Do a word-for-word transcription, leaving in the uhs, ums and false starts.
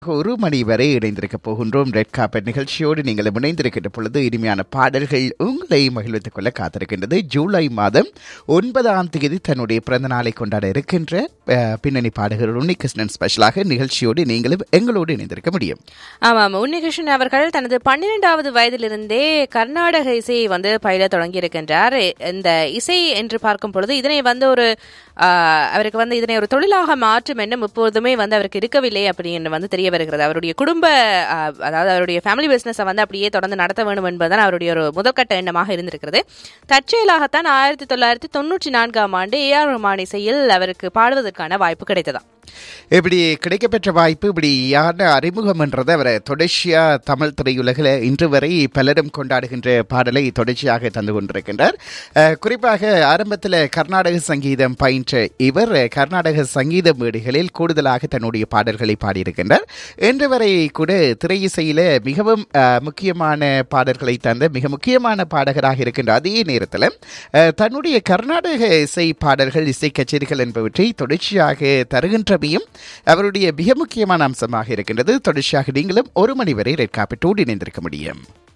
ஒரு மணி வரை இணைந்திருக்க போகின்றோம். ரெட் கார்பெட் நிகழ்ச்சியோடு நீங்கள் இணைந்திருக்கின்ற பொழுது இனிமையான பாடல்கள் உங்களை மகிழ்வித்துக் கொள்ள காத்திருக்கின்றது. ஜூலை மாதம் ஒன்பதாம் தேதி தன்னுடைய பிறந்த நாளை கொண்டாட இருக்கின்ற பின்னணி பாடகர் உன்னிகிருஷ்ணன் ஸ்பெஷலாக நிகழ்ச்சியோடு நீங்களும் எங்களோடு இணைந்திருக்க முடியும். ஆமாம், உன்னிகிருஷ்ணன் அவர்கள் தனது பன்னிரெண்டாவது வயதிலிருந்தே கர்நாடக இசையை வந்து பயில தொடங்கி இருக்கின்றார். இந்த இசை என்று பார்க்கும் பொழுது இதனை வந்து ஒரு அவருக்கு வந்து இதனை ஒரு தொழிலாக மாற்றும் எண்ணம் இப்போதுமே வந்து அவருக்கு இருக்கவில்லை அப்படின்னு வந்து தெரிய வருகிறது. அவருடைய குடும்ப அதாவது அவருடைய ஃபேமிலி பிசினஸை வந்து அப்படியே தொடர்ந்து நடத்த வேண்டும் என்பதுதான் அவருடைய ஒரு முதற்கட்ட எண்ணமாக இருந்திருக்கிறது. தற்செயலாகத்தான் ஆயிரத்தி தொள்ளாயிரத்தி தொன்னூற்றி நான்காம் ஆண்டு ஏ ஆர் ரஹ்மான் இசையில் அவருக்கு பாடுவதற்கான வாய்ப்பு கிடைத்ததா. இப்படி கிடைக்கப்பெற்ற வாய்ப்பு இப்படி யான அறிமுகம் என்றதை அவரை தொடர்ச்சியா தமிழ் திரையுலகில் இன்று வரை பலரும் கொண்டாடுகின்ற பாடலை தொடர்ச்சியாக தந்து கொண்டிருக்கின்றார். குறிப்பாக ஆரம்பத்தில் கர்நாடக சங்கீதம் பயின்ற இவர் கர்நாடக சங்கீத மேடைகளில் கூடுதலாக தன்னுடைய பாடல்களை பாடியிருக்கின்றார். இன்று வரை கூட திரையிசையில மிகவும் முக்கியமான பாடல்களை தந்த மிக முக்கியமான பாடகராக இருக்கின்ற அதே நேரத்தில் தன்னுடைய கர்நாடக இசை பாடல்கள் இசை கச்சேரிகள் என்பவற்றை தொடர்ச்சியாக தருகின்ற அவருடைய மிக முக்கியமான அம்சமாக இருக்கின்றது. தொடர்ச்சியாக நீங்களும் ஒரு மணி வரை ரெட் கார்பெட்டோடு இணைந்திருக்க முடியும்.